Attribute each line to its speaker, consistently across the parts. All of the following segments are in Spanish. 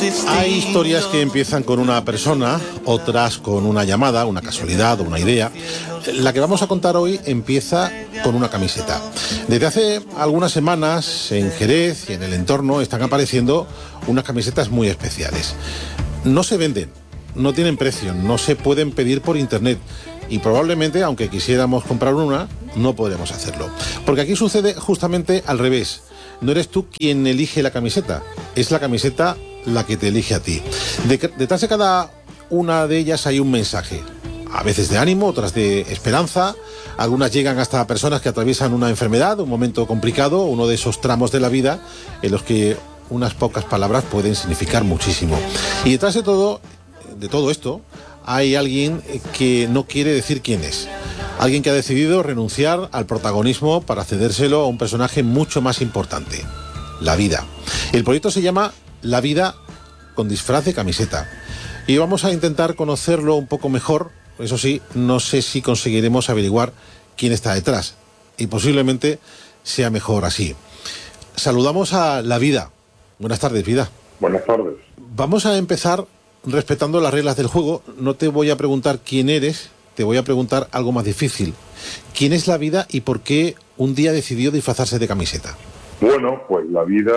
Speaker 1: Hay historias que empiezan con una persona, otras con una llamada, una casualidad o una idea. La que vamos a contar hoy empieza con una camiseta. Desde hace algunas semanas en Jerez y en el entorno están apareciendo unas camisetas muy especiales. No se venden, no tienen precio, no se pueden pedir por internet y probablemente, aunque quisiéramos comprar una, no podremos hacerlo. Porque aquí sucede justamente al revés. No eres tú quien elige la camiseta, es la camiseta la que te elige a ti. Detrás de cada una de ellas hay un mensaje, a veces de ánimo, otras de esperanza. Algunas llegan hasta personas que atraviesan una enfermedad, un momento complicado, uno de esos tramos de la vida en los que unas pocas palabras pueden significar muchísimo. Y detrás de todo esto, hay alguien que no quiere decir quién es. Alguien que ha decidido renunciar al protagonismo para cedérselo a un personaje mucho más importante, la vida. El proyecto se llama La Vida con disfraz de camiseta. Y vamos a intentar conocerlo un poco mejor. Eso sí, no sé si conseguiremos averiguar quién está detrás. Y posiblemente sea mejor así. Saludamos a La Vida. Buenas tardes, Vida.
Speaker 2: Buenas tardes.
Speaker 1: Vamos a empezar respetando las reglas del juego. No te voy a preguntar quién eres, te voy a preguntar algo más difícil. ¿Quién es La Vida y por qué un día decidió disfrazarse de camiseta?
Speaker 2: Bueno, pues la vida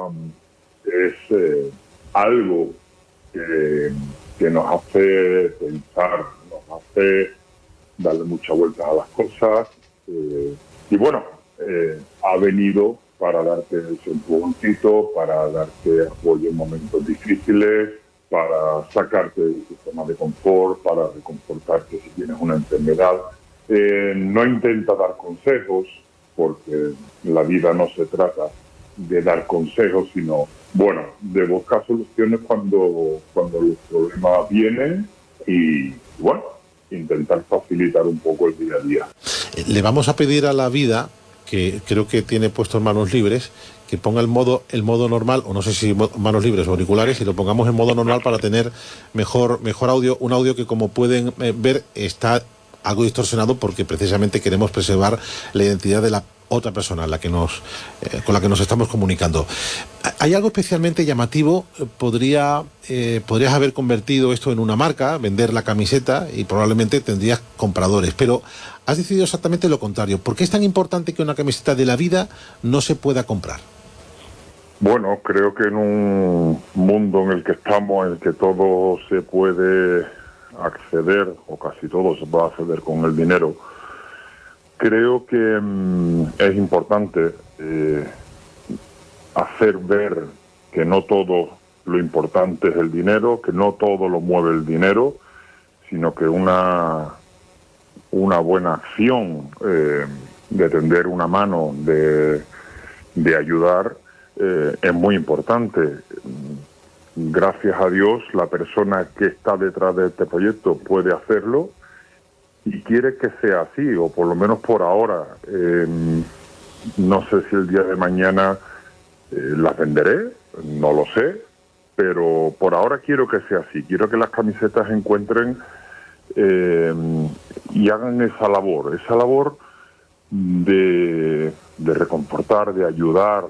Speaker 2: es algo que nos hace pensar, nos hace darle muchas vueltas a las cosas. Y bueno, ha venido para darte ese empujoncito, para darte apoyo en momentos difíciles, para sacarte de tu zona de confort, para reconfortarte si tienes una enfermedad. No intenta dar consejos, porque la vida no se trata de dar consejos, sino, bueno, de buscar soluciones cuando los problemas vienen y, bueno, intentar facilitar un poco el día a día.
Speaker 1: Le vamos a pedir a La Vida, que creo que tiene puesto en manos libres, que ponga el modo normal, o no sé si manos libres o auriculares, y lo pongamos en modo normal para tener mejor audio, un audio que, como pueden ver, está algo distorsionado porque precisamente queremos preservar la identidad de la otra persona con la que nos estamos comunicando. ¿Hay algo especialmente llamativo? Podrías haber convertido esto en una marca, vender la camiseta y probablemente tendrías compradores, pero has decidido exactamente lo contrario. ¿Por qué es tan importante que una camiseta de La Vida no se pueda comprar?
Speaker 2: Bueno, creo que en un mundo en el que estamos, en el que todo se puede acceder, o casi todo se puede acceder con el dinero, creo que es importante hacer ver que no todo lo importante es el dinero, que no todo lo mueve el dinero, sino que una buena acción de tender una mano, de ayudar, es muy importante. Gracias a Dios, la persona que está detrás de este proyecto puede hacerlo y quiere que sea así, o por lo menos por ahora. No sé si el día de mañana las venderé, no lo sé, pero por ahora quiero que sea así. Quiero que las camisetas encuentren y hagan esa labor de reconfortar, de ayudar,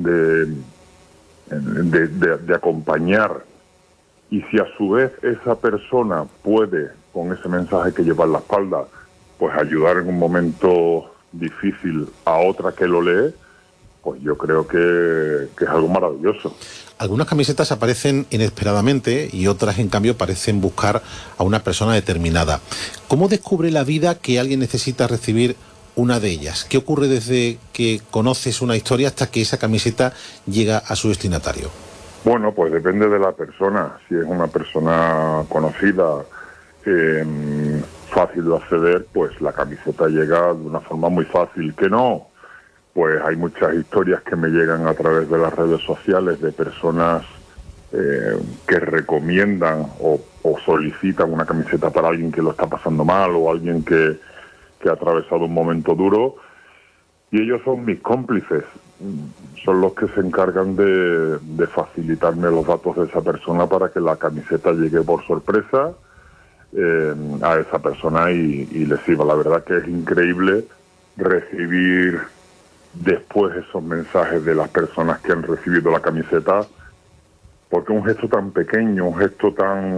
Speaker 2: de acompañar. Y si a su vez esa persona puede, con ese mensaje que lleva en la espalda, pues ayudar en un momento difícil a otra que lo lee, pues yo creo que es algo maravilloso.
Speaker 1: Algunas camisetas aparecen inesperadamente y otras, en cambio, parecen buscar a una persona determinada. ¿Cómo descubre La Vida que alguien necesita recibir una de ellas? ¿Qué ocurre desde que conoces una historia hasta que esa camiseta llega a su destinatario?
Speaker 2: Bueno, pues depende de la persona. Si es una persona conocida, fácil de acceder, pues la camiseta llega de una forma muy fácil. Que no, pues hay muchas historias que me llegan a través de las redes sociales de personas que recomiendan o solicitan una camiseta para alguien que lo está pasando mal o alguien que ha atravesado un momento duro, y ellos son mis cómplices. Son los que se encargan de facilitarme los datos de esa persona para que la camiseta llegue por sorpresa a esa persona y le sirva. La verdad que es increíble recibir después esos mensajes de las personas que han recibido la camiseta, porque un gesto tan pequeño, un gesto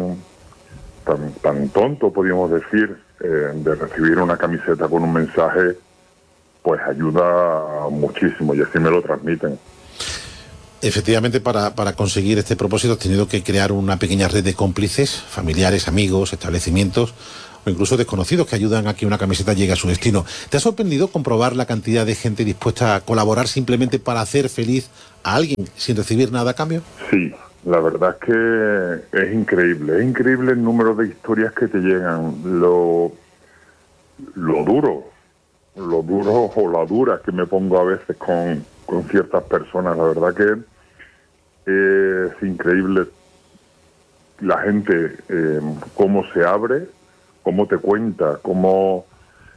Speaker 2: tan tonto, podríamos decir, de recibir una camiseta con un mensaje, pues ayuda muchísimo, y así me lo transmiten.
Speaker 1: Efectivamente, para conseguir este propósito has tenido que crear una pequeña red de cómplices, familiares, amigos, establecimientos o incluso desconocidos que ayudan a que una camiseta llegue a su destino. ¿Te ha sorprendido comprobar la cantidad de gente dispuesta a colaborar simplemente para hacer feliz a alguien sin recibir nada a cambio?
Speaker 2: Sí, la verdad es que es increíble el número de historias que te llegan, lo duro o la dura que me pongo a veces con ciertas personas. La verdad que es increíble la gente, cómo se abre, cómo te cuenta, cómo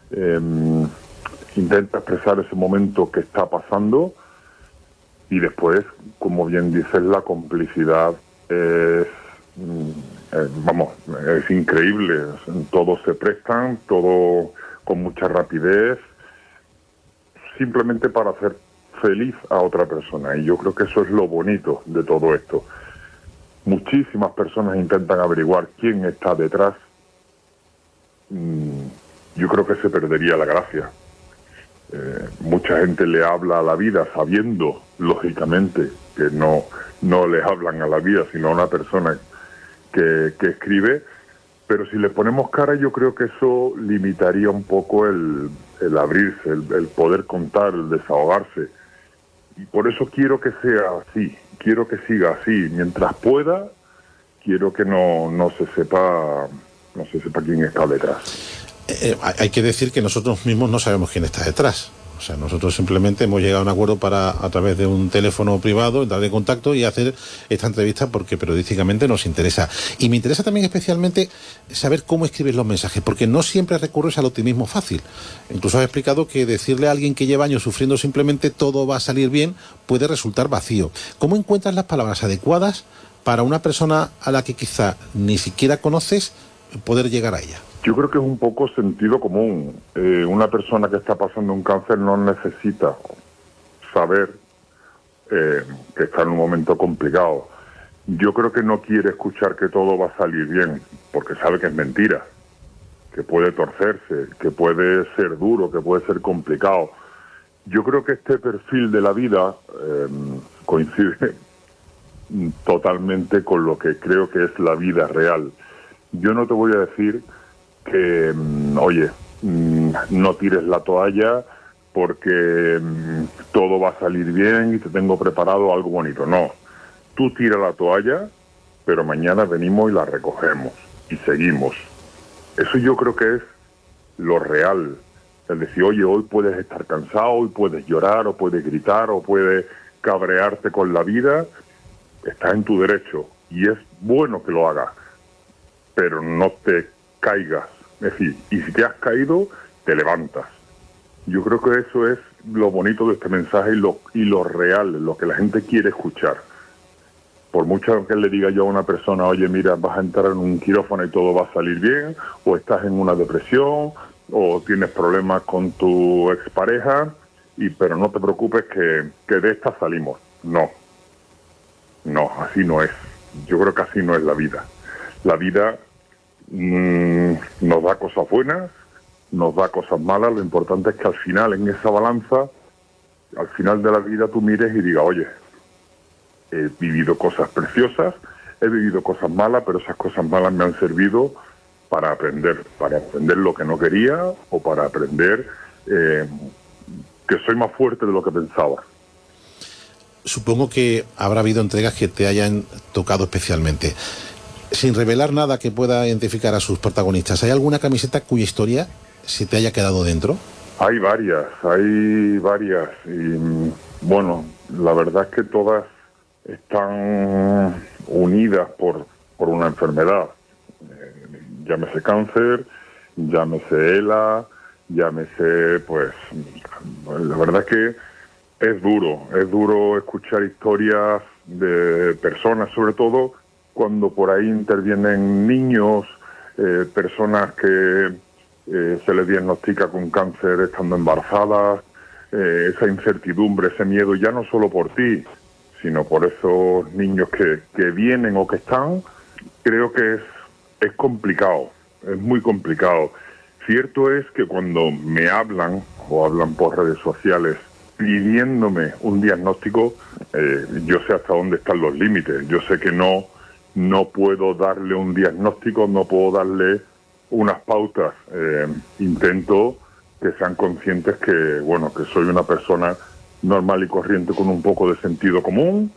Speaker 2: intenta expresar ese momento que está pasando, y después, como bien dices, la complicidad es increíble. Todos se prestan, todo con mucha rapidez, simplemente para hacer feliz a otra persona, y yo creo que eso es lo bonito de todo esto. Muchísimas personas intentan averiguar quién está detrás. Yo creo que se perdería la gracia. Mucha gente le habla a la vida sabiendo, lógicamente, que no les hablan a la vida, sino a una persona que escribe, pero si le ponemos cara, yo creo que eso limitaría un poco el abrirse, el poder contar, el desahogarse. Y por eso quiero que sea así, quiero que siga así. Mientras pueda, quiero que no se sepa quién está detrás.
Speaker 1: Hay que decir que nosotros mismos no sabemos quién está detrás. O sea, nosotros simplemente hemos llegado a un acuerdo para, a través de un teléfono privado, entrar en contacto y hacer esta entrevista porque periodísticamente nos interesa. Y me interesa también especialmente saber cómo escribes los mensajes, porque no siempre recurres al optimismo fácil. Incluso has explicado que decirle a alguien que lleva años sufriendo simplemente todo va a salir bien puede resultar vacío. ¿Cómo encuentras las palabras adecuadas para una persona a la que quizá ni siquiera conoces poder llegar a ella?
Speaker 2: Yo creo que es un poco sentido común. Una persona que está pasando un cáncer no necesita saber que está en un momento complicado. Yo creo que no quiere escuchar que todo va a salir bien, porque sabe que es mentira, que puede torcerse, que puede ser duro, que puede ser complicado. Yo creo que este perfil de la vida coincide totalmente con lo que creo que es la vida real. Yo no te voy a decir que, oye, no tires la toalla porque todo va a salir bien y te tengo preparado algo bonito. No, tú tira la toalla, pero mañana venimos y la recogemos y seguimos. Eso yo creo que es lo real. Es decir, oye, hoy puedes estar cansado, hoy puedes llorar, o puedes gritar, o puedes cabrearte con la vida. Estás en tu derecho y es bueno que lo hagas, pero no te caigas. Es decir, y si te has caído, te levantas. Yo creo que eso es lo bonito de este mensaje y lo real, lo que la gente quiere escuchar. Por mucho que le diga yo a una persona, oye, mira, vas a entrar en un quirófano y todo va a salir bien, o estás en una depresión, o tienes problemas con tu expareja, pero no te preocupes que de esta salimos. No, así no es. Yo creo que así no es la vida. La vida nos da cosas buenas, nos da cosas malas. Lo importante es que al final, en esa balanza, al final de la vida tú mires y digas, oye, he vivido cosas preciosas, he vivido cosas malas, pero esas cosas malas me han servido para aprender lo que no quería, o para aprender que soy más fuerte de lo que pensaba.
Speaker 1: Supongo que habrá habido entregas que te hayan tocado especialmente. Sin revelar nada que pueda identificar a sus protagonistas, ¿hay alguna camiseta cuya historia se te haya quedado dentro?
Speaker 2: Hay varias. Y bueno, la verdad es que todas están unidas por una enfermedad. Llámese cáncer, llámese ELA, llámese, pues, la verdad es que es duro escuchar historias de personas, sobre todo cuando por ahí intervienen niños, personas que se les diagnostica con cáncer estando embarazadas, esa incertidumbre, ese miedo, ya no solo por ti, sino por esos niños que vienen o que están, creo que es complicado, es muy complicado. Cierto es que cuando me hablan o hablan por redes sociales pidiéndome un diagnóstico, yo sé hasta dónde están los límites. Yo sé que no puedo darle un diagnóstico, no puedo darle unas pautas. Intento que sean conscientes que, bueno, que soy una persona normal y corriente con un poco de sentido común,